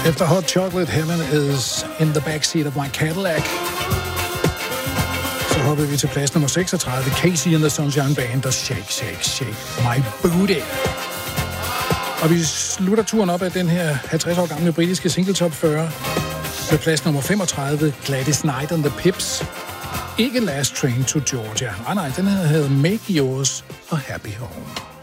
Efter Hot Chocolate, Heaven is in the backseat of my Cadillac, så hopper vi til plads nummer 36, Casey and the Sunshine Band og Shake, Shake, Shake My Booty. Og vi slutter turen op af den her 50 år gamle britiske single top 40 med plads nummer 35, Gladys Knight and the Pips. Ikke Last Train to Georgia. Nej, den her hedder Make Yours a Happy Home.